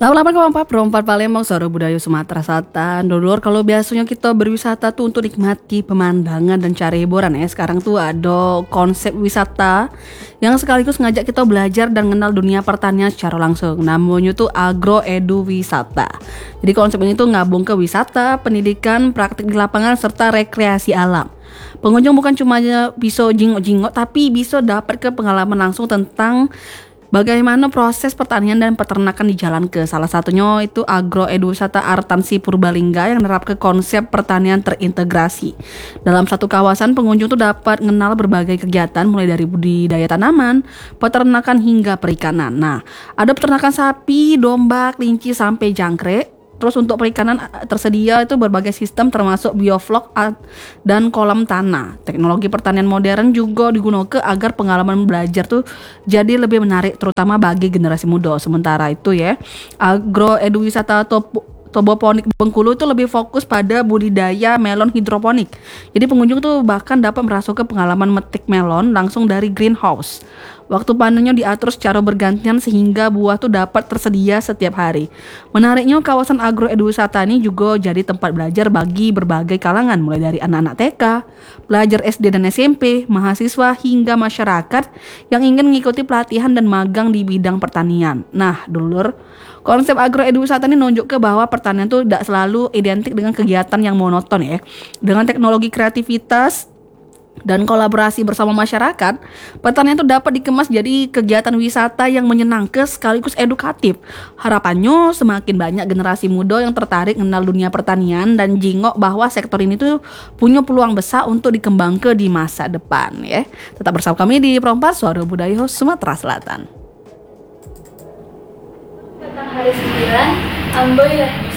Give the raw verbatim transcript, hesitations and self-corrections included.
delapan koma empat Perempat Palembang, Suara Budaya Sumatera Selatan. Dulur, kalau biasanya kita berwisata tuh untuk nikmati pemandangan dan cari hiburan ya. Sekarang tuh ada konsep wisata yang sekaligus ngajak kita belajar dan kenal dunia pertanian secara langsung. Namanya tuh Agro Edu Wisata. Jadi konsep ini tuh ngabung ke wisata, pendidikan, praktik di lapangan, serta rekreasi alam. Pengunjung bukan cuma bisa jingok-jingok, tapi bisa dapat ke pengalaman langsung tentang bagaimana proses pertanian dan peternakan dijalankan. Salah satunya itu Agro Edu Wisata Artansi Purbalingga yang menerapkan konsep pertanian terintegrasi. Dalam satu kawasan, pengunjung tuh dapat mengenal berbagai kegiatan mulai dari budidaya tanaman, peternakan hingga perikanan. Nah, ada peternakan sapi, domba, kelinci sampai jangkrik. Terus untuk perikanan tersedia itu berbagai sistem termasuk bioflok dan kolam tanah. Teknologi pertanian modern juga digunakan agar pengalaman belajar tuh jadi lebih menarik terutama bagi generasi muda. Sementara itu ya, Agro Edu Wisata Top Toboponik Bengkulu itu lebih fokus pada budidaya melon hidroponik. Jadi pengunjung tuh bahkan dapat merasakan pengalaman metik melon langsung dari greenhouse. Waktu panennya diatur secara bergantian sehingga buah tuh dapat tersedia setiap hari. Menariknya, kawasan Agro Edu Wisata ini juga jadi tempat belajar bagi berbagai kalangan, mulai dari anak-anak T K, pelajar S D dan S M P, mahasiswa hingga masyarakat yang ingin mengikuti pelatihan dan magang di bidang pertanian. Nah, dulur, konsep Agro Edu Wisata ini nunjuk ke bahwa pertanian tuh tidak selalu identik dengan kegiatan yang monoton ya. Dengan teknologi kreativitas dan kolaborasi bersama masyarakat, pertanian itu dapat dikemas jadi kegiatan wisata yang menyenangkan sekaligus edukatif. Harapannya semakin banyak generasi muda yang tertarik mengenal dunia pertanian dan jingok bahwa sektor ini tuh punya peluang besar untuk dikembangkan di masa depan ya. Tetap bersama kami di Perempat Suara Budaya Sumatera Selatan. Tentang hari sembilan, Ambo ya